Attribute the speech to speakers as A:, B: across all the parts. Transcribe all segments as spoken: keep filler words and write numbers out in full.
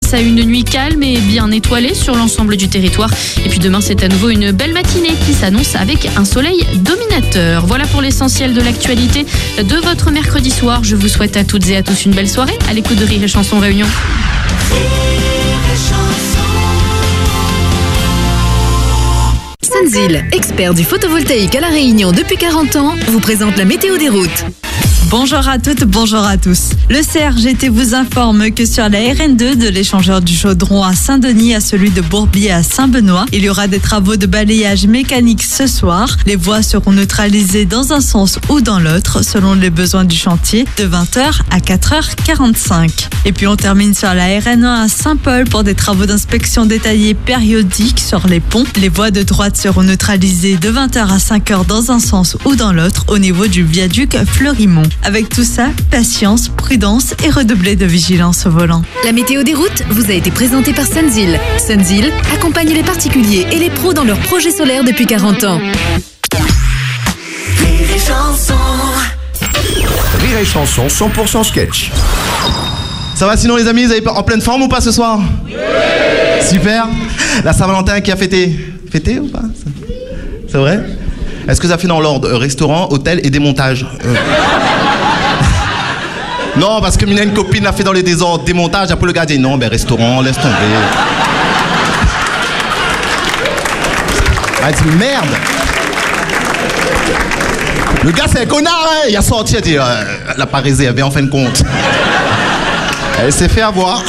A: place à une nuit calme et bien étoilée sur l'ensemble du territoire. Et puis demain, c'est à nouveau une belle matinée qui s'annonce avec un soleil dominateur. Voilà pour l'essentiel de l'actualité de votre mercredi soir. Je vous souhaite à toutes et à tous une belle soirée à l'écoute de Rire et Chanson Réunion.
B: Sunzil, expert du photovoltaïque à La Réunion depuis quarante ans, vous présente la météo des routes.
C: Bonjour à toutes, bonjour à tous. Le C R G T vous informe que sur la R N deux de l'échangeur du Chaudron à Saint-Denis à celui de Bourbier à Saint-Benoît, il y aura des travaux de balayage mécanique ce soir. Les voies seront neutralisées dans un sens ou dans l'autre selon les besoins du chantier de vingt heures à quatre heures quarante-cinq. Et puis on termine sur la R N un à Saint-Paul pour des travaux d'inspection détaillés périodiques sur les ponts. Les voies de droite seront neutralisées de vingt heures à cinq heures dans un sens ou dans l'autre au niveau du viaduc Fleurimont. Avec tout ça, patience, prudence et redoubler de vigilance au volant.
B: La météo des routes vous a été présentée par Sunzil. Sunzil accompagne les particuliers et les pros dans leurs projets solaires depuis quarante ans.
D: Rire et Chanson. Rire et Chanson cent pour cent sketch.
E: Ça va sinon les amis, vous avez en pleine forme ou pas ce soir? Oui. Super. La Saint-Valentin qui a fêté? Fêté ou pas? C'est vrai? Est-ce que ça fait dans l'ordre? Restaurant, hôtel et démontage? euh. Non, parce que Mina, une copine, l'a fait dans les désordres. Démontage, après le gars dit non, ben restaurant, laisse tomber. Ah, dit merde. Le gars, c'est un connard, hein. Il a sorti, il a dit, euh, la parisée avait en fin de compte. Elle s'est fait avoir.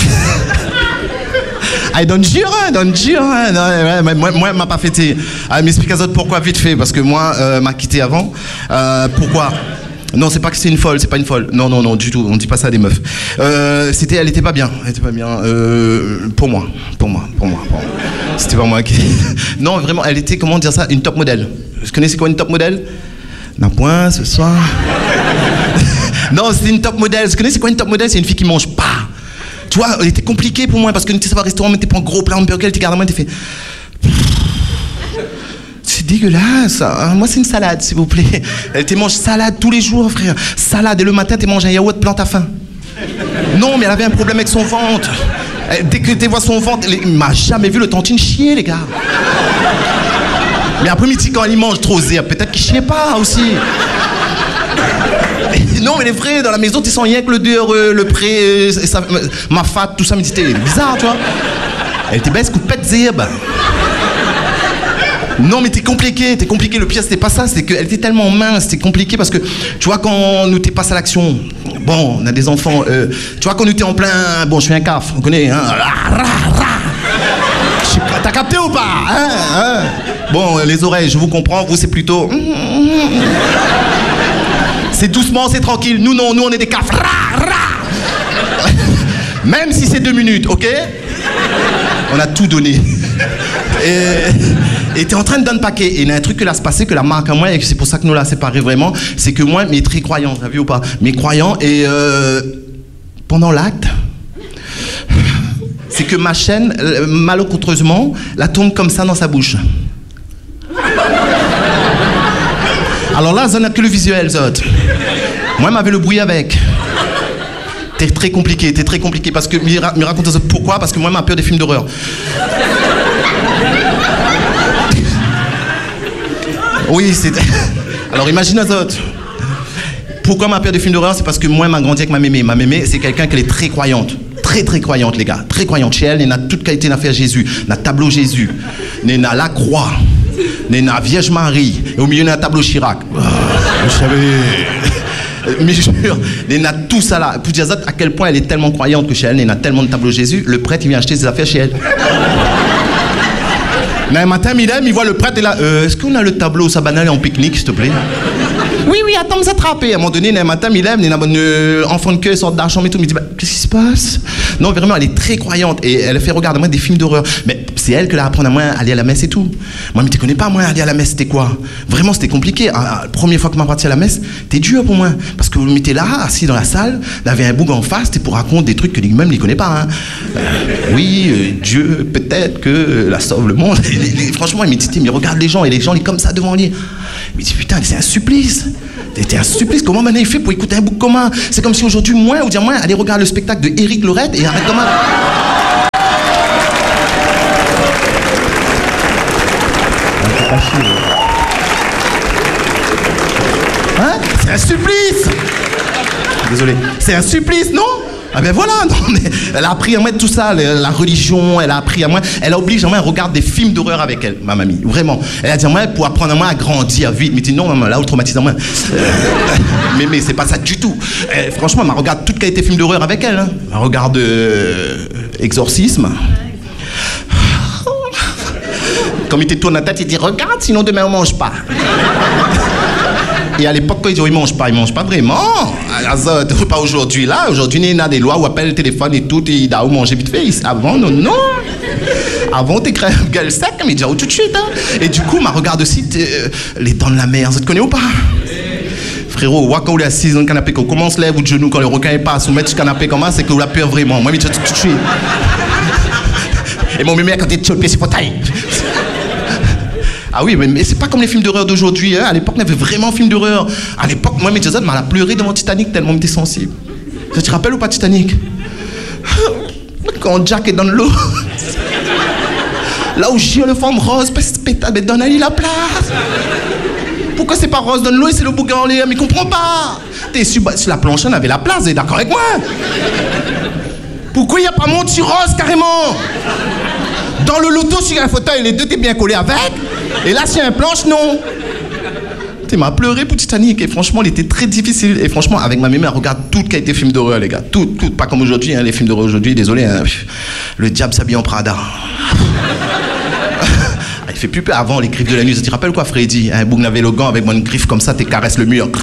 E: Ah, donne dur, hein, donne dur, hein. Non, ouais, moi, moi, elle m'a pas fêté. Elle m'explique à autres pourquoi vite fait, parce que moi, euh, m'a quitté avant. Euh, pourquoi? Non, c'est pas que c'est une folle, c'est pas une folle. Non, non, non, du tout. On dit pas ça à des meufs. Euh, c'était, elle était pas bien, elle était pas bien. Euh, pour moi, pour moi, pour moi. Pour moi. C'était pas moi qui. Non, vraiment, elle était, comment dire ça, une top modèle. Vous connaissez quoi une top modèle? D'un point ce soir. Non, c'était une top modèle. Vous connaissez quoi une top modèle? C'est une fille qui mange pas. Tu vois, elle était compliquée pour moi parce que tu sais pas, restaurant, mais t'es pas un gros plat hamburger, elle te garde à moi, t'es fait. C'est dégueulasse. Hein. Moi, c'est une salade, s'il vous plaît. Elle te mange salade tous les jours, frère. Salade, et le matin, tu manges un yaourt, plante à faim. Non, mais elle avait un problème avec son ventre. Elle, dès que tu vois son ventre, elle, il m'a jamais vu le tantine chier, les gars. Mais après-midi, quand il mange trop zéro, peut-être qu'il chiait pas aussi. Non, mais les vrais, dans la maison, tu sens rien que le dehors, euh, le pré, euh, ça, ma fat, tout ça, mais c'était bizarre, tu vois. Elle était belle, coupette zéb. Non, mais t'es compliqué, t'es compliqué. Le pire, c'était pas ça, c'était qu'elle était tellement mince, c'était compliqué parce que, tu vois, quand nous t'es passé à l'action, bon, on a des enfants, euh, tu vois, quand nous t'es en plein, bon, je suis un caf, on connaît, hein, t'as capté ou pas, hein, hein. Bon, les oreilles, je vous comprends, vous, c'est plutôt. C'est doucement, c'est tranquille. Nous, non, nous, on est des cafs. Même si c'est deux minutes, ok? On a tout donné. Et, et t'es en train de donner un paquet. Et il y a un truc que là se passait, que la marque à moi, et c'est pour ça que nous l'a séparé vraiment, c'est que moi, mes très croyants, t'as vu ou pas? Mes croyants, et euh, pendant l'acte, c'est que ma chaîne, malencontreusement, la tourne comme ça dans sa bouche. Alors là, ça n'a que le visuel, Zot. Moi, elle m'avait le bruit avec. T'es très compliqué, t'es très compliqué. Parce que, me raconte pourquoi? Parce que moi, m'a peur des films d'horreur. Oui, c'est. Alors, imagine, Zot. Pourquoi m'a peur des films d'horreur? C'est parce que moi, elle m'a grandi avec ma mémé. Ma mémé, c'est quelqu'un qui est très croyante. Très, très croyante, les gars. Très croyante. Chez elle, elle a toute qualité d'affaire Jésus. Elle a tableau Jésus. Elle a la croix. Elle a Vierge Marie. Et au milieu, elle a un tableau Chirac. Oh, vous savez. Mais je jure, elle a tout ça là. Pour dire ça, à quel point elle est tellement croyante que chez elle, elle a tellement de tableaux Jésus, le prêtre, il vient acheter ses affaires chez elle. Mais un matin, Milem, il voit le prêtre et là, euh, est-ce qu'on a le tableau Sabanal en pique-nique, s'il te plaît? Oui, oui, attends, me s'attraper. À un moment donné, un matin, Milem, il y a un euh, enfant de cœur, sorte d'argent et tout. Il me dit, bah, qu'est-ce qui se passe? Non, vraiment, elle est très croyante. Et elle fait regarder moi des films d'horreur. Mais c'est elle que l'a appris à moi à aller à la messe et tout. Moi, mais tu connais pas, moi, aller à la messe, c'était quoi? Vraiment, c'était compliqué. Ah, la première fois que m'a parti à la messe, c'était dur pour moi. Parce que vous me mettez là, assis dans la salle, il y avait un bouc en face, c'était pour raconter des trucs que lui-même, il ne connaît pas. Hein. Euh, oui, euh, Dieu, peut-être que euh, la sauve le monde. Et, et, et, franchement, il me dit, mais regarde les gens, et les gens, ils sont comme ça devant lui. Il me dit, putain, c'est un supplice. C'était un supplice. Comment maintenant il fait pour écouter un bouc commun? C'est comme si aujourd'hui, moi, ou dire moi, allez regarder le spectacle de Éric Lorette et arrête comment. Pas chier. Hein? C'est un supplice. Désolé. C'est un supplice, non? Ah ben voilà, non, mais elle a appris à moi tout ça, la religion, elle a appris à moi, elle oblige à moi à regarder des films d'horreur avec elle, ma mamie, vraiment. Elle a dit à moi, pour apprendre à moi à grandir vite, mais dit non, maman, là, on traumatise à moi. Euh, mais mais c'est pas ça du tout. Euh, franchement, elle regarde toute qualité de film d'horreur avec elle. Hein. Elle regarde euh, Exorcisme. Comme il te tourne la tête, il dit regarde, sinon demain on mange pas. Et à l'époque, quand ils disent, ils mangent pas, ils mangent pas vraiment. Pas aujourd'hui, là. Aujourd'hui, il y a des lois où appelle le téléphone et tout, et il doit manger vite fait. Avant, non, non. Avant, t'es gueule sec, mais déjà tout de suite. Hein. Et du coup, ma regarde aussi euh, les dents de la mer. Vous te connaissez ou pas? Frérot, quand on est assis dans le canapé, qu'on commence lève ou de genoux, quand le requin passe, on met sur le canapé comme ça, c'est que vous la peur vraiment. Moi, je dis tout de suite. Et mon mémé, quand t'es sur le pied, c'est pas taille. Ah oui, mais, mais c'est pas comme les films d'horreur d'aujourd'hui. Hein. À l'époque, on avait vraiment un film d'horreur. À l'époque, moi, mes Jason m'a pleuré devant Titanic tellement j'étais sensible. Ça te rappelle ou pas Titanic? Quand Jack est dans l'eau. Là où Gilles le forme rose, mais donne-lui la place. Pourquoi c'est pas rose dans l'eau et c'est le bouquin en l'air? Mais comprends pas. T'es sur, sur la planche, on avait la place, vous êtes d'accord avec moi? Pourquoi il n'y a pas monde sur rose carrément? Dans le loto, sur un fauteuil, les deux t'es bien collé avec. Et là, sur un planche, non. Tu m'as pleuré pour Titanic. Et franchement, il était très difficile. Et franchement, avec ma mémé, elle regarde tout qui a été film d'horreur, les gars. Tout, tout. Pas comme aujourd'hui, hein, les films d'horreur aujourd'hui. Désolé, hein. Le diable s'habille en Prada. Il fait plus peur avant, les griffes de la nuit. Tu te rappelles quoi, Freddy? Un bouc avait le gant avec une griffe comme ça, tu caresses le mur.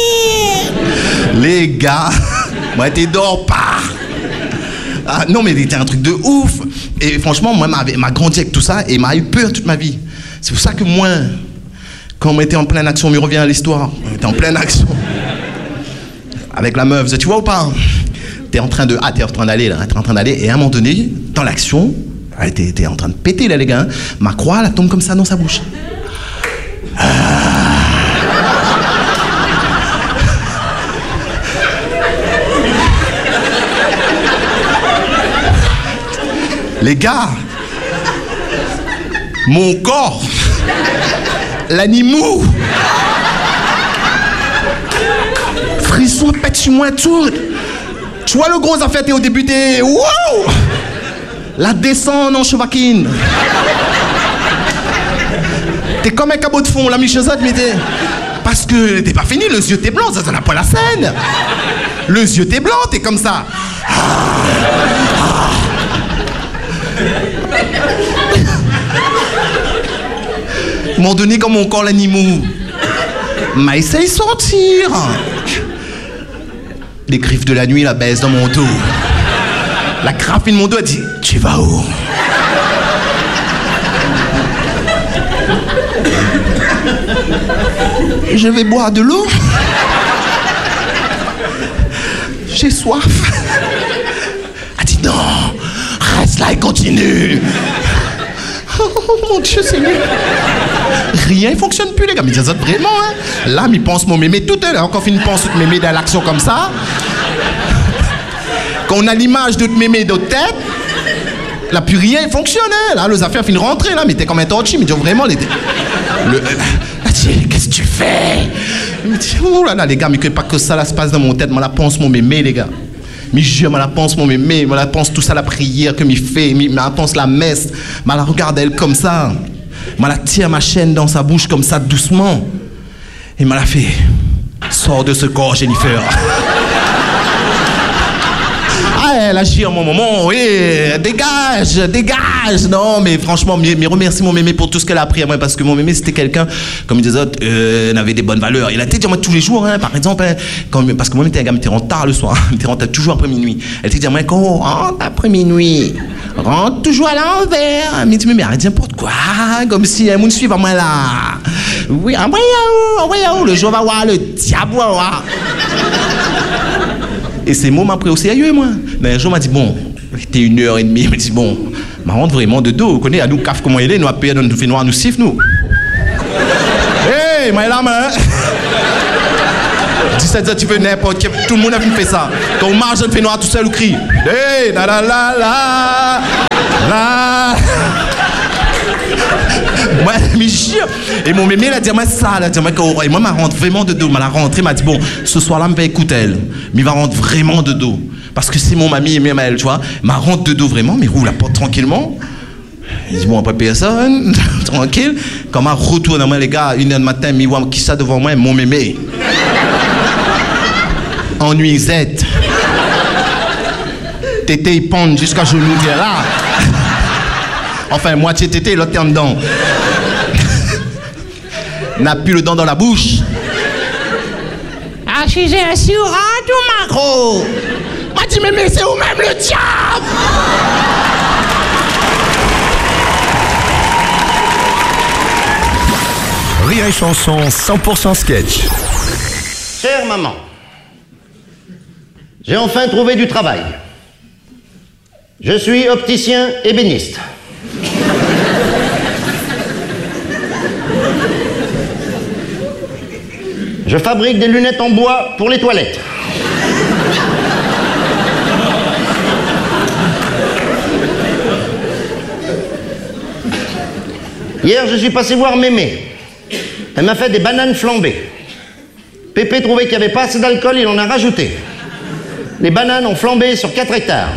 E: Les gars, moi, t'es dors pas. Ah, non, mais c'était un truc de ouf. Et franchement, moi, m'a grandi avec tout ça et m'a eu peur toute ma vie. C'est pour ça que moi, quand on était en pleine action, on me revient à l'histoire. On était en pleine action. Avec la meuf, tu vois ou pas? T'es en train de... Ah, t'es en train d'aller, là. T'es en train d'aller. Et à un moment donné, dans l'action, elle était, était en train de péter, là, les gars. Hein. Ma croix, elle tombe comme ça dans sa bouche. Ah. Les gars, mon corps, l'animou, frisson pète sur moi tout. Tu vois le gros affaire, t'es au début, t'es... Wow! La descente en chevaquine. T'es comme un cabot de fond, la michezette, mais t'es... Parce que t'es pas fini, le yeux t'es blanc, ça n'a pas la scène. Le yeux t'es blanc, t'es comme ça. Ah. Ah. À un moment donné, comme mon corps l'animou, m'a essayé de sortir. Les griffes de la nuit la baissent dans mon dos. La graphine de mon dos a dit, tu vas où? Je vais boire de l'eau. J'ai soif. Elle dit non, reste là et continue. Oh mon Dieu Seigneur. Rien ne fonctionne plus les gars, mais ça vraiment hein. Là, il pense mon mémé tout à l'heure, encore une pense toute mémé dans l'action comme ça. Quand on a l'image de mémé de tête, là plus rien ne fonctionne hein. Là, les affaires finissent de rentrer là, mais t'es comme un torchi, mais disons vraiment les... Le... Qu'est-ce que tu fais? Oh là là les gars, mais que pas que ça là se passe dans mon tête, moi la pense mon mémé les gars. Mais je me la pense mon mémé, me la pense tout ça la prière que m'y fait, me la pense la messe, me la regarde elle comme ça, me la tire ma chaîne dans sa bouche comme ça doucement, et me la fait, sors de ce corps Jennifer. Ah elle agit en mon moment, oui, dégage, dégage, non mais franchement, me remercie mon mémé pour tout ce qu'elle a appris à moi, parce que mon mémé c'était quelqu'un, comme les autres, euh, avait des bonnes valeurs. Il a été dire moi tous les jours, hein, par exemple, hein, quand, parce que moi j'étais un gars, j'étais rentré tard le soir, j'étais rentré toujours après minuit. Elle était dire moi quand on rentre après minuit, rentre toujours à l'envers. Mais tu me dis mais arrête n'importe quoi, comme si un monde suivait moi là. Oui, envoyez où, envoyez où, le jour va voir le diable va voir. Et ces mots m'ont pris au sérieux, moi. Mais un jour, m'a dit, bon, c'était une heure et demie. Il m'a dit, bon, ma rentre vraiment de dos. Vous connaissez, à nous, caf, comment il est, nous, à payer, nous fait noir, nous siffle, nous. Hey, ma la main. dix-sept heures, tu veux n'importe qui. Tout le monde a vu faire ça. Quand on marche, on fait noir tout seul, on crie. Hey, la la la la. La. Moi, mais jure, Et mon mémé, elle a dit, moi, ça, elle a dit, moi, et moi, elle rentre vraiment de dos. Elle a rentré, elle m'a dit, bon, ce soir-là, je vais écouter elle. Mais il va rentrer vraiment de dos. Parce que c'est mon mamie et même elle, tu vois. Elle rentre de dos vraiment, mais roule la porte tranquillement. Il dit, bon, pas personne, tranquille. Quand je retourne, moi, les gars, une heure du matin, je vois qui ça devant moi, mon mémé. En nuisette. Tété, il pend jusqu'à genoux, là. Enfin, moitié tété, l'autre est en dedans. N'a plus le dent dans la bouche.
F: Ah, je suis assis au rat ou macro. M'a dit, mais, mais c'est où même le diable?
D: Rire et chanson cent pour cent sketch.
G: Chère maman, j'ai enfin trouvé du travail. Je suis opticien ébéniste. Je fabrique des lunettes en bois pour les toilettes. Hier, je suis passé voir Mémé. Elle m'a fait des bananes flambées. Pépé trouvait qu'il n'y avait pas assez d'alcool, il en a rajouté. Les bananes ont flambé sur quatre hectares.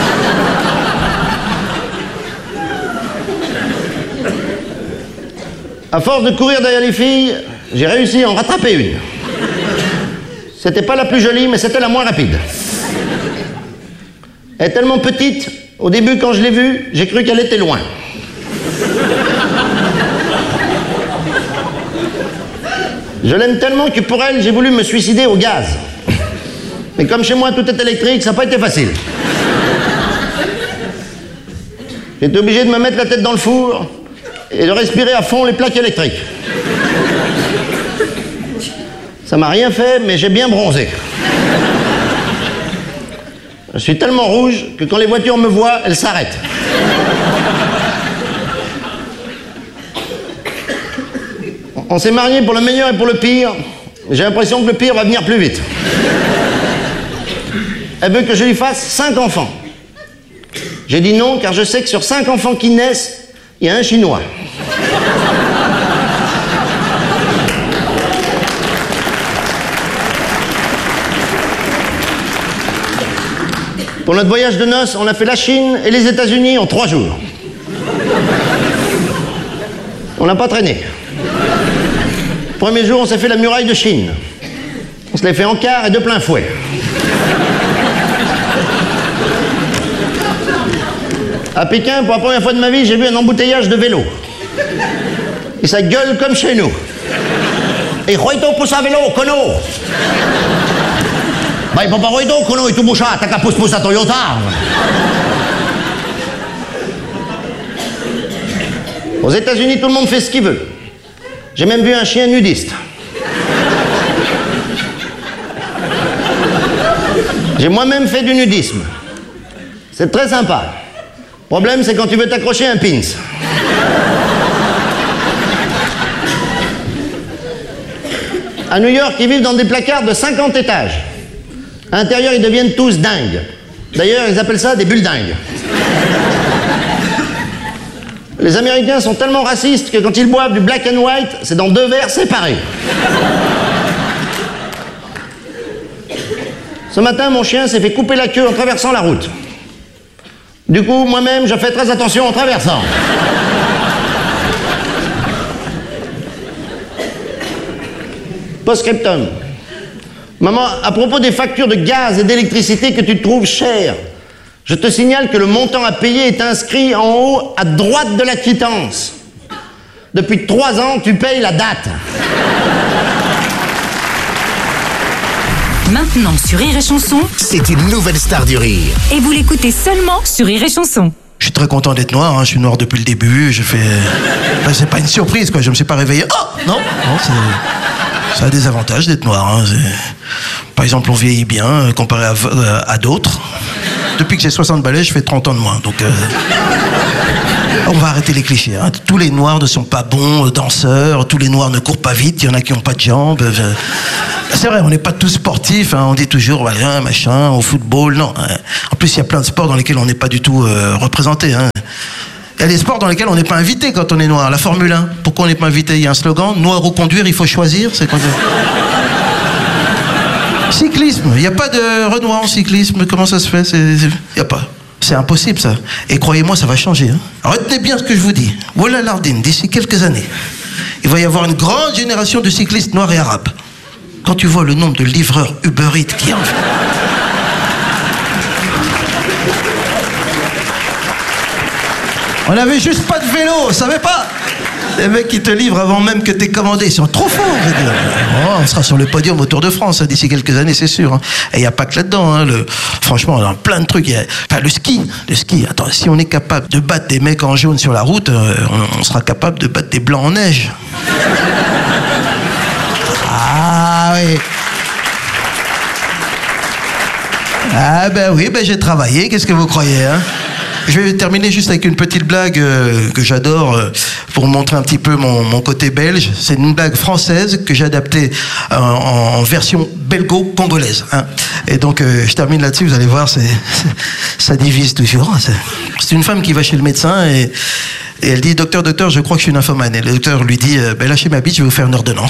G: À force de courir derrière les filles, j'ai réussi à en rattraper une. C'était pas la plus jolie, mais c'était la moins rapide. Elle est tellement petite, au début, quand je l'ai vue, j'ai cru qu'elle était loin. Je l'aime tellement que pour elle, j'ai voulu me suicider au gaz. Mais comme chez moi, tout est électrique, ça n'a pas été facile. J'étais obligé de me mettre la tête dans le four et de respirer à fond les plaques électriques. Ça m'a rien fait, mais j'ai bien bronzé. Je suis tellement rouge que quand les voitures me voient, elles s'arrêtent. On s'est mariés pour le meilleur et pour le pire. J'ai l'impression que le pire va venir plus vite. Elle veut que je lui fasse cinq enfants. J'ai dit non, car je sais que sur cinq enfants qui naissent, il y a un Chinois. Pour notre voyage de noces, on a fait la Chine et les États-Unis en trois jours. On n'a pas traîné. Premier jour, on s'est fait la muraille de Chine. On se l'est fait en quart et de plein fouet. À Pékin, pour la première fois de ma vie, j'ai vu un embouteillage de vélos. Et ça gueule comme chez nous. Et roito pousse à vélo, kono. Bah, il peut pas roito, kono, et tout boucha, t'as qu'à pousse pousse à Toyota. Aux États-Unis, tout le monde fait ce qu'il veut. J'ai même vu un chien nudiste. J'ai moi-même fait du nudisme. C'est très sympa. Le problème, c'est quand tu veux t'accrocher un pins. À New York, ils vivent dans des placards de cinquante étages. À l'intérieur, ils deviennent tous dingues. D'ailleurs, ils appellent ça des bulldingues. Les Américains sont tellement racistes que quand ils boivent du black and white, c'est dans deux verres séparés. Ce matin, mon chien s'est fait couper la queue en traversant la route. Du coup, moi-même, je fais très attention en traversant. Post-scriptum. Maman, à propos des factures de gaz et d'électricité que tu trouves chères, je te signale que le montant à payer est inscrit en haut à droite de la quittance. Depuis trois ans, tu payes la date.
B: Maintenant sur Rire et Chanson,
D: C'est une nouvelle star du rire.
B: et vous l'écoutez seulement sur Rire et Chanson.
H: Je suis très content d'être noir, hein. Je suis noir depuis le début, je fais... Enfin, c'est pas une surprise, quoi, je me suis pas réveillé. Oh non, non, c'est... Ça a des avantages d'être noir, hein. Par exemple, on vieillit bien, euh, comparé à, euh, à d'autres. Depuis que j'ai soixante balais, je fais trente ans de moins, donc... Euh... On va arrêter les clichés, hein. Tous les noirs ne sont pas bons danseurs, tous les noirs ne courent pas vite, il y en a qui n'ont pas de jambes... Euh... C'est vrai, on n'est pas tous sportifs, hein. On dit toujours, voilà, machin, au football, non. Hein. En plus, il y a plein de sports dans lesquels on n'est pas du tout euh, représenté. Hein. Il y a des sports dans lesquels on n'est pas invité quand on est noir. La Formule un, pourquoi on n'est pas invité? Il y a un slogan, noir au conduire, il faut choisir. C'est quand même... Cyclisme, il n'y a pas de Renoir en cyclisme, comment ça se fait? Il n'y a pas. C'est impossible ça. Et croyez-moi, ça va changer. Hein. Retenez bien ce que je vous dis. Wallah Lardine, d'ici quelques années, il va y avoir une grande génération de cyclistes noirs et arabes. Quand tu vois le nombre de livreurs Uber Eats qui en fait... On n'avait juste pas de vélo, on savait pas. Les mecs qui te livrent avant même que t'aies commandé, ils sont trop forts, je veux dire. Oh, on sera sur le podium au Tour de France hein, d'ici quelques années, c'est sûr. Hein. Et il n'y a pas que là-dedans. Hein, le... Franchement, on a plein de trucs. Y a... Enfin, le ski, le ski. Attends, si on est capable de battre des mecs en jaune sur la route, euh, on, on sera capable de battre des blancs en neige. Ah oui. Ah ben oui, ben j'ai travaillé. Qu'est-ce que vous croyez, hein? Je vais terminer juste avec une petite blague euh, que j'adore euh, pour montrer un petit peu mon, mon côté belge. C'est une blague française que j'ai adaptée euh, en, en version belgo-congolaise. Hein. Et donc euh, je termine là-dessus, vous allez voir, c'est, ça divise toujours. C'est, c'est une femme qui va chez le médecin et, et elle dit « Docteur, docteur, je crois que je suis nymphomane ». Et le docteur lui dit « Ben lâchez ma bite, je vais vous faire une ordonnance ».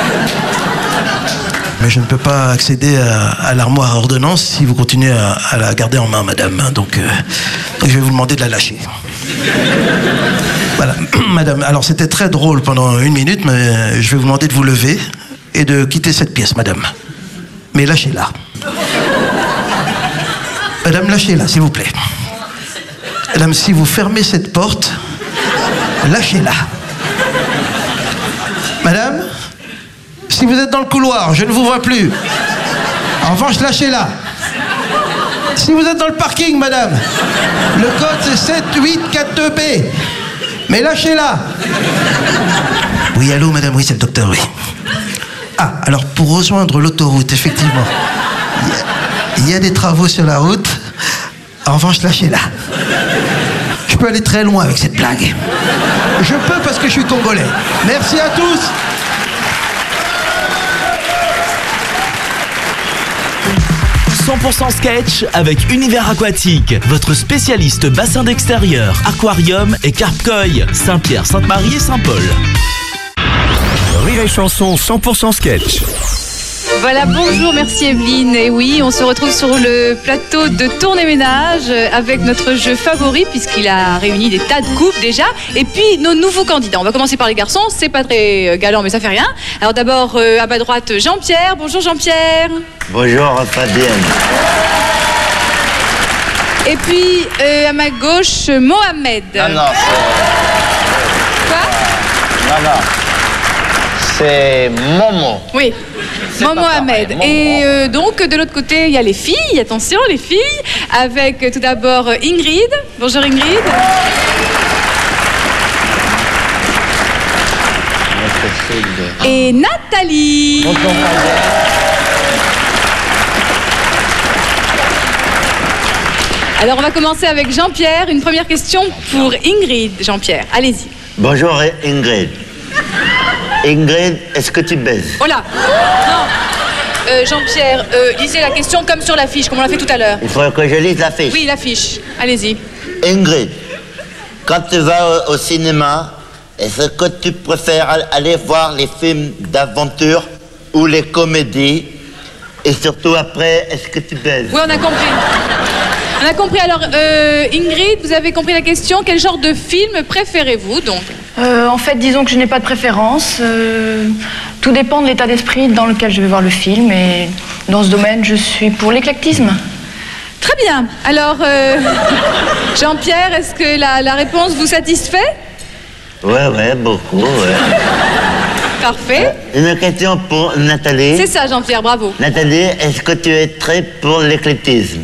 H: Mais je ne peux pas accéder à, à l'armoire à ordonnance si vous continuez à, à la garder en main, madame. Donc, euh, donc je vais vous demander de la lâcher. Voilà, madame. Alors c'était très drôle pendant une minute, mais je vais vous demander de vous lever et de quitter cette pièce, madame. Mais lâchez-la. Madame, lâchez-la, s'il vous plaît. Madame, si vous fermez cette porte, lâchez-la. Madame, si vous êtes dans le couloir, je ne vous vois plus. En revanche, lâchez-la. Si vous êtes dans le parking, madame, le code c'est sept huit quatre deux B. Mais lâchez-la. Oui, allô, madame, oui, c'est le docteur, oui. Ah, alors pour rejoindre l'autoroute, effectivement, il y, y a des travaux sur la route. En revanche, lâchez-la. Je peux aller très loin avec cette blague. Je peux parce que je suis congolais. Merci à tous.
I: cent pour cent sketch avec Univers Aquatique, votre spécialiste bassin d'extérieur, aquarium et carpe-koi, Saint-Pierre, Sainte-Marie et Saint-Paul.
D: Rire et chanson cent pour cent sketch.
J: Voilà, bonjour, merci Evelyne. Et oui, on se retrouve sur le plateau de Tourne et Ménage avec notre jeu favori puisqu'il a réuni des tas de couples déjà. Et puis nos nouveaux candidats. On va commencer par les garçons, c'est pas très galant mais ça fait rien. Alors d'abord euh, à ma droite Jean-Pierre. Bonjour Jean-Pierre.
G: Bonjour Fabienne.
J: Et puis euh, à ma gauche Mohamed.
K: Non, non, c'est...
J: Quoi?
K: Non, non. C'est Momo.
J: Oui. Momo Ahmed. Et euh, donc, de l'autre côté, il y a les filles. Attention, les filles. Avec euh, tout d'abord Ingrid. Bonjour Ingrid. Et Nathalie.
K: Bonjour.
J: Alors, on va commencer avec Jean-Pierre. Une première question pour Ingrid. Jean-Pierre, allez-y.
G: Bonjour Ingrid. Ingrid, est-ce que tu baises?
J: Voilà. Non. Euh, Jean-Pierre, euh, lisez la question comme sur l'affiche, comme on l'a fait tout à l'heure.
G: Il faut que je lise l'affiche.
J: Oui, l'affiche. Allez-y.
G: Ingrid, quand tu vas au, au cinéma, est-ce que tu préfères aller voir les films d'aventure ou les comédies? Et surtout après, est-ce que tu baises?
J: Oui, on a compris. On a compris. Alors, euh, Ingrid, vous avez compris la question. Quel genre de film préférez-vous, donc?
L: Euh, en fait, disons que je n'ai pas de préférence. Euh, tout dépend de l'état d'esprit dans lequel je vais voir le film. Et dans ce domaine, je suis pour l'éclectisme.
J: Très bien. Alors, euh, Jean-Pierre, est-ce que la, la réponse vous satisfait?
G: Ouais, ouais, beaucoup, ouais.
J: Parfait.
G: Une question pour Nathalie.
J: C'est ça, Jean-Pierre, bravo.
G: Nathalie, est-ce que tu es très pour l'éclectisme?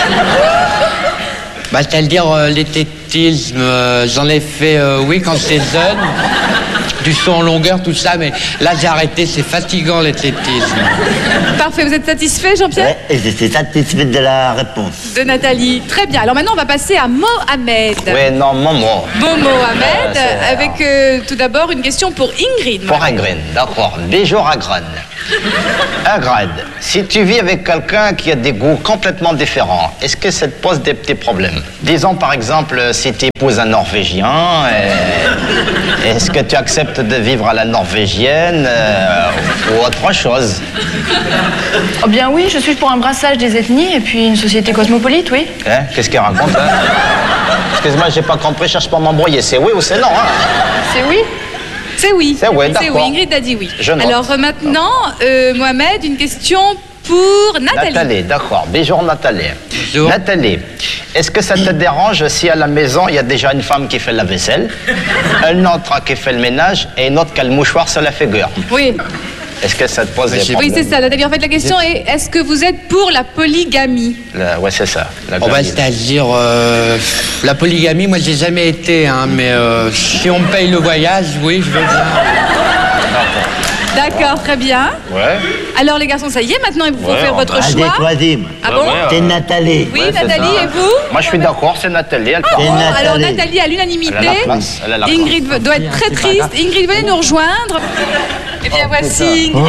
M: Bah, c'est-à-dire euh, l'éclectisme, euh, j'en ai fait, euh, oui, quand j'étais jeune, du saut en longueur, tout ça, mais là j'ai arrêté, c'est fatigant l'éclectisme.
J: Parfait, vous êtes satisfait, Jean-Pierre?
G: Ouais, et je suis satisfait de la réponse.
J: De Nathalie, très bien. Alors maintenant, on va passer à Mohamed.
K: Oui, non, Momo.
J: Bon, Mohamed,
K: Euh,
J: avec euh, tout d'abord une question pour Ingrid.
K: Pour Ingrid, d'accord. Bijou à Grande. Ingrid, si tu vis avec quelqu'un qui a des goûts complètement différents, est-ce que ça te pose des petits problèmes? Disons par exemple, si tu épouses un Norvégien, et... est-ce que tu acceptes de vivre à la norvégienne euh, ou autre chose?
L: Oh bien oui, je suis pour un brassage des ethnies et puis une société cosmopolite, oui.
K: Hein? Qu'est-ce qu'elle raconte, hein? Excuse-moi, j'ai pas compris, cherche pas à m'embrouiller. C'est oui ou c'est non, hein?
L: C'est oui.
J: C'est oui.
K: C'est oui,
J: C'est
K: d'accord.
J: oui, Ingrid a dit oui.
K: Je note.
J: Alors euh, maintenant, euh, Mohamed, une question pour Nathalie.
K: Nathalie, d'accord. Bonjour Nathalie. Bonjour. Nathalie, est-ce que ça te dérange si à la maison, il y a déjà une femme qui fait la vaisselle, une autre qui fait le ménage et une autre qui a le mouchoir sur la figure?
J: Oui.
K: Est-ce que ça te pose des
J: Oui,
K: problèmes?
J: c'est ça, Nathalie. En fait, la question est, est-ce que vous êtes pour la polygamie?
K: La- Ouais, c'est ça. La
M: Oh bah,
K: gamine.
M: c'est-à-dire, euh, la polygamie, moi j'ai jamais été, hein, mais euh, si on me paye le voyage, oui, je veux bien.
J: D'accord, très bien.
K: Ouais.
J: Alors les garçons, ça y est, maintenant il faut
K: Ouais,
J: faire
K: on
J: votre
K: va-
J: choix.
G: Troisième.
J: Ah bon?
G: C'est Nathalie.
J: Oui,
K: Ouais, c'est
J: Nathalie,
K: ça.
J: et vous?
K: Moi, je suis d'accord, c'est Nathalie. Elle
J: Ah
K: parle.
J: bon, alors Nathalie à l'unanimité.
K: Elle a la place, elle a la
J: Ingrid
K: place.
J: doit être très
K: C'est pas
J: triste.
K: grave.
J: Ingrid, venez nous rejoindre. Eh bien, voici Ingrid.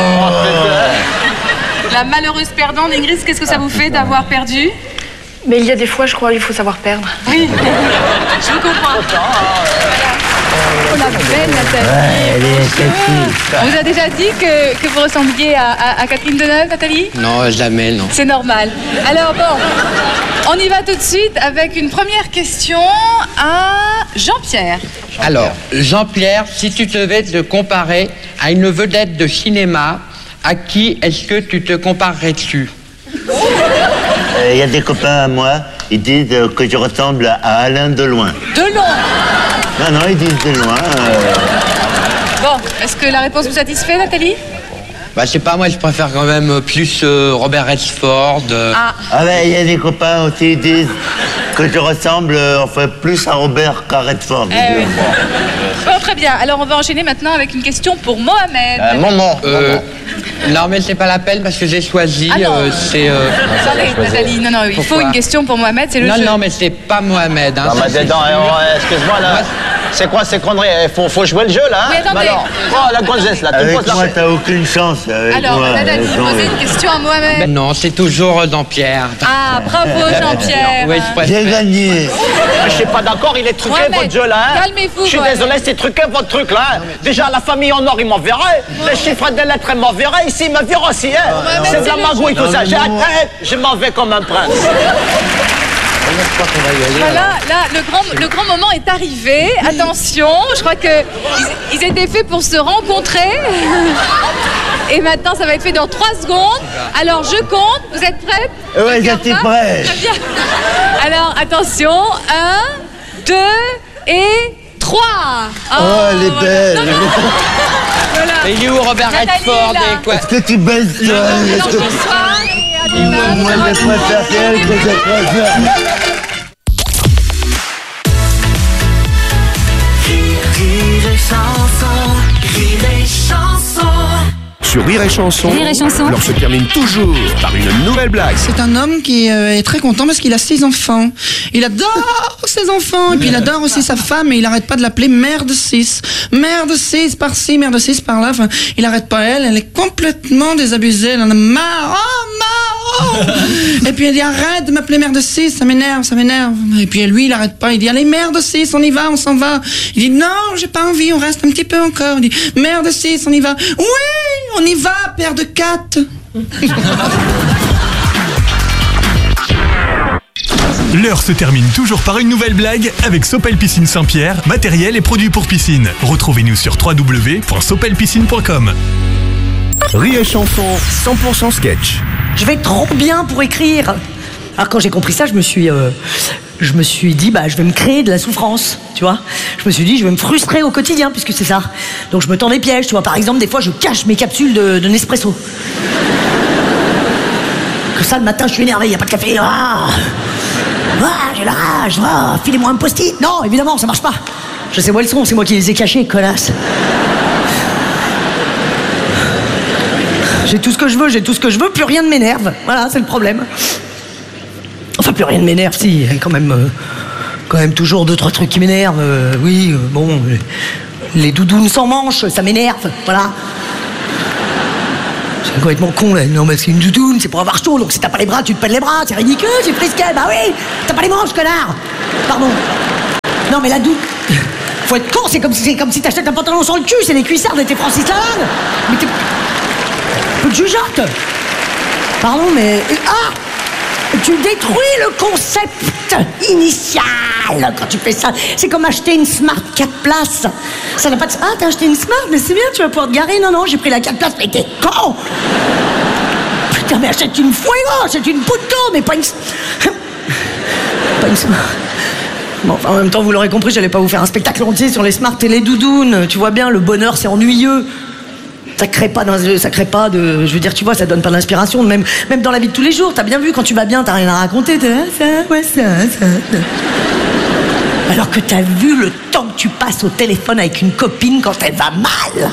J: La malheureuse perdante. Ingrid, qu'est-ce que ça vous fait d'avoir perdu?
L: Mais il y a des fois, je crois, il faut savoir perdre.
J: Oui, je vous comprends. Oh la belle Nathalie.
G: Elle est sexy.
J: On vous a déjà dit que, que vous ressembliez à, à- à Catherine Deneuve, Nathalie?
M: Non, jamais, non.
J: C'est normal. Alors bon, on y va tout de suite avec une première question à Jean-Pierre.
M: Alors, Jean-Pierre, si tu devais te comparer à une vedette de cinéma, à qui est-ce que tu te comparerais-tu?
G: Il y a des copains à moi, ils disent euh, que je ressemble à Alain Deloin.
J: Delon.
G: Non, non, ils disent Deloin. euh,
J: Bon, est-ce que la réponse vous satisfait, Nathalie?
M: Bah, je sais pas, moi je préfère quand même plus euh, Robert Redford. euh,
J: Ah.
G: Ah ben, il y a des copains aussi, ils disent que je ressemble euh, enfin plus à Robert qu'à Redford.
J: Eh oui. Bon, très bien. Alors on va enchaîner maintenant avec une question pour Mohamed.
K: Euh, Maman.
M: euh, non, mais c'est pas la peine parce que j'ai choisi.
J: Ah non.
M: euh, c'est. euh,
J: Attendez, Nathalie, non, non, il faut
M: Pourquoi?
J: une question pour Mohamed, c'est le
M: non,
J: jeu.
M: non, mais c'est pas Mohamed. Hein,
K: Non,
M: ça,
K: mais
M: c'est
K: dedans,
M: sûr.
K: eh, oh, excuse-moi là. C'est quoi ces conneries? Il faut, faut jouer le jeu là, hein?
J: Oui, attendez.
K: Bah alors, oh, la gonzesse là, tu me
G: Avec
K: poses la
G: moi, t'as aucune chance. Avec
J: Alors,
G: moi,
J: Nathalie,
G: avec moi.
J: posez une question à Mohamed.
M: Ben non, c'est toujours euh, Jean-Pierre.
J: Ah, bravo Jean-Pierre.
M: Oui, je préfère.
G: J'ai gagné.
K: Je suis pas d'accord, il est truqué
J: Mohamed,
K: votre jeu là. Hein?
J: calmez-vous,
K: Je suis
J: Mohamed.
K: désolé, c'est truqué votre truc là. Hein? Déjà la famille en or, ils m'enverraient. Les chiffres des lettres, ils m'enverraient. Ici, ils me virent aussi. Hein?
J: Mohamed,
K: C'est de la
J: c'est le
K: magouille
G: jeu.
K: tout ça.
G: Non,
K: J'ai
G: mais non.
K: hâte, je m'en vais comme un prince.
J: Voilà, là, le grand, le grand moment est arrivé. Attention, je crois que ils, ils étaient faits pour se rencontrer. Et maintenant, ça va être fait dans trois secondes. Alors, je compte. Vous êtes prêtes?
G: Ouais, j'étais prêt.
J: Très bien. Alors, attention. Un, deux et trois.
G: Oh, elle est belle.
J: non, non. Voilà.
M: Et il est où Robert
J: Nathalie,
M: Redford
J: là.
M: et quoi?
G: Est-ce que tu baises toi?
J: Alors,
G: Est-ce que...
J: bonsoir et à demain.
G: Moi, je préfère qu'elle que je préfère.
D: Sur Rire et Chanson,
N: Rire et Chanson.
D: l'on se termine toujours par une nouvelle blague.
H: C'est un homme qui euh, est très content parce qu'il a six enfants. Il adore ses enfants et puis il adore aussi sa femme et il arrête pas de l'appeler mère de six. Mère de six par-ci, mère de six par-là. Enfin, il arrête pas elle, elle est complètement désabusée. Elle en a marre. Oh, marre. Oh. Et puis elle dit arrête de m'appeler mère de six, ça m'énerve, ça m'énerve. Et puis lui, il arrête pas. Il dit allez mère de six, on y va, on s'en va. Il dit non, j'ai pas envie, on reste un petit peu encore. Il dit mère de six, on y va. Oui, on y va, père de quatre.
O: L'heure se termine toujours par une nouvelle blague avec Sopel Piscine Saint-Pierre, matériel et produits pour piscine. Retrouvez-nous sur w w w point sopel piscine point com.
D: Rire et Chanson, cent pour cent sketch.
P: Je vais trop bien pour écrire. Alors quand j'ai compris ça, je me suis, euh, je me suis dit, bah, je vais me créer de la souffrance, tu vois. Je me suis dit, je vais me frustrer au quotidien, puisque c'est ça. Donc je me tends des pièges, tu vois. Par exemple, des fois, je cache mes capsules de, de Nespresso. Que ça, le matin, je suis énervé, il n'y a pas de café. Ah, ah j'ai la rage. Ah, filez-moi un post-it. Non, évidemment, ça marche pas. Je sais où elles sont, c'est moi qui les ai cachées, connasse. J'ai tout ce que je veux, j'ai tout ce que je veux, plus rien ne m'énerve. Voilà, c'est le problème. Enfin, plus rien ne m'énerve, si, il y a quand même, euh, quand même toujours deux, trois trucs qui m'énervent. Euh, oui, euh, bon, euh, les doudounes sans manches, ça m'énerve, voilà. C'est complètement con là. Non mais c'est une doudoune, c'est pour avoir chaud, donc si t'as pas les bras, tu te pèles les bras, c'est ridicule, c'est frisquet, bah oui. T'as pas les manches, connard. Pardon. Non mais la doudoune. Faut être con, c'est comme si, c'est comme si t'achètes un pantalon sur le cul, c'est les cuissards de tes Francis Lalanne. Mais t'es... peu de jugeote. Pardon, mais... Ah! Tu détruis le concept initial quand tu fais ça. C'est comme acheter une Smart quatre places. Ça n'a pas de... Ah, t'as acheté une Smart? Mais c'est bien, tu vas pouvoir te garer. Non, non, j'ai pris la quatre places. Mais t'es con! Putain, mais achète une Fuego, achète une Punto, mais pas une... Pas une Smart. Bon, enfin, en même temps, vous l'aurez compris, j'allais pas vous faire un spectacle entier sur les Smart et les doudounes. Tu vois bien, le bonheur, c'est ennuyeux. Ça crée pas, dans, ça crée pas de... Je veux dire, tu vois, ça donne pas d'inspiration. Même, même dans la vie de tous les jours, t'as bien vu, quand tu vas bien, t'as rien à raconter. T'es là, ça, ouais, ça, ça. Alors que t'as vu le temps que tu passes au téléphone avec une copine quand elle va mal.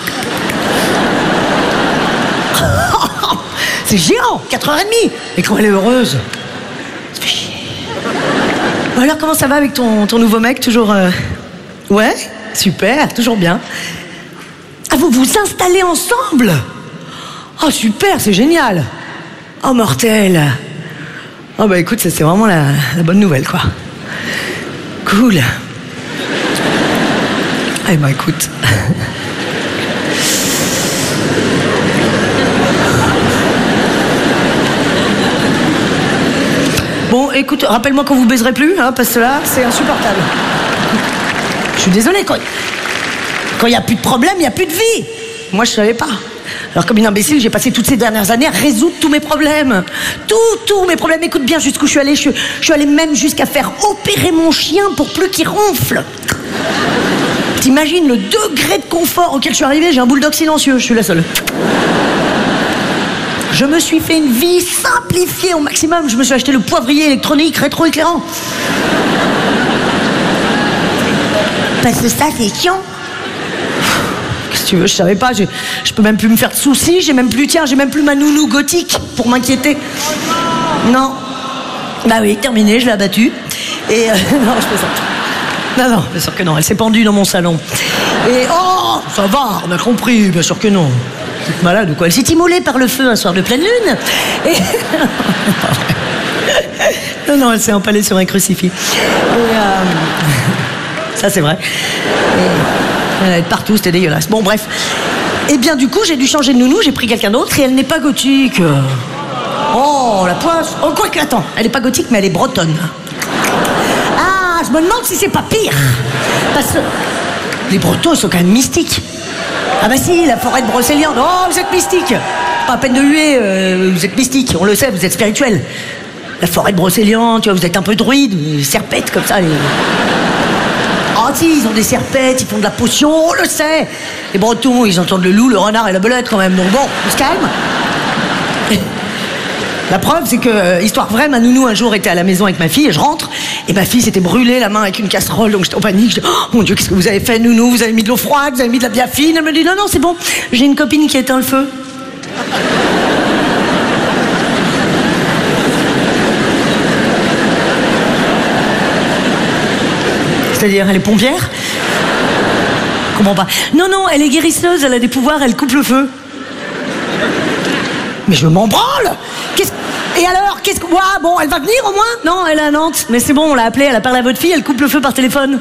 P: C'est géant, quatre heures trente. Et quand elle est heureuse. Ça fait chier. Alors, comment ça va avec ton, ton nouveau mec? Toujours... Euh... Ouais, super, toujours bien. Ah, vous vous installez ensemble? Oh, super, c'est génial. Oh, mortel. Oh, bah écoute, ça c'est vraiment la, la bonne nouvelle, quoi. Cool. Eh bah écoute. Bon, écoute, rappelle-moi quand vous baiserez plus, hein, parce que là, c'est insupportable. Je suis désolée, quoi. Quand il n'y a plus de problème, il n'y a plus de vie. Moi, je ne savais pas. Alors, comme une imbécile, j'ai passé toutes ces dernières années à résoudre tous mes problèmes. Tout, tous mes problèmes. Écoute bien jusqu'où je suis allée. Je, je suis allée même jusqu'à faire opérer mon chien pour plus qu'il ronfle. T'imagines le degré de confort auquel je suis arrivée? J'ai un bulldog silencieux, je suis la seule. Je me suis fait une vie simplifiée au maximum. Je me suis acheté le poivrier électronique rétro-éclairant. Parce que ça, c'est chiant. Qu'est-ce que tu veux, je savais pas, je, je peux même plus me faire de soucis, j'ai même plus, tiens, j'ai même plus ma nounou gothique pour m'inquiéter. Non. Bah oui, terminé, je l'ai abattue. Et euh, non, je fais ça. Non, non, bien sûr que non, elle s'est pendue dans mon salon. Et oh, ça va, on a compris, bien sûr que non. Vous êtes malade ou quoi? Elle s'est immolée par le feu un soir de pleine lune. Et... non, non, elle s'est empalée sur un crucifix. Et euh... ça, c'est vrai. Et... elle allait partout, c'était dégueulasse. Bon, bref. Et bien, du coup, j'ai dû changer de nounou, j'ai pris quelqu'un d'autre et elle n'est pas gothique. Oh, la poisse. Oh, quoi que, attends, elle n'est pas gothique, mais elle est bretonne. Ah, je me demande si c'est pas pire. Parce que les Bretons, ils sont quand même mystiques. Ah, bah si, la forêt de Brocéliande. Oh, vous êtes mystique. Pas à peine de huer, euh, vous êtes mystique, on le sait, vous êtes spirituel. La forêt de Brocéliande, tu vois, vous êtes un peu druide, serpette comme ça. Les... Ah si, ils ont des serpettes, ils font de la potion, on le sait. Les Bretons, ils entendent le loup, le renard et la belette quand même. Donc bon, on se calme. La preuve, c'est que, euh, histoire vraie, ma nounou un jour était à la maison avec ma fille et je rentre et ma fille s'était brûlée la main avec une casserole, donc j'étais en panique. Je dis, oh mon Dieu, qu'est-ce que vous avez fait, nounou? Vous avez mis de l'eau froide, vous avez mis de la biafine? Elle me dit, non, non, c'est bon, j'ai une copine qui a éteint le feu. C'est-à-dire, elle est pompière? Je comprends pas. Non, non, elle est guérisseuse, elle a des pouvoirs, elle coupe le feu. Mais je m'en branle! Qu'est-ce... Et alors, qu'est-ce que... Ouah, bon, elle va venir au moins? Non, elle est à Nantes. Mais c'est bon, on l'a appelée, elle a parlé à votre fille, elle coupe le feu par téléphone.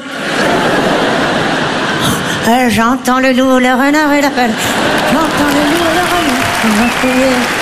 P: Euh, j'entends le loup, le renard et la pelle. J'entends le loup, le renard et la pelle.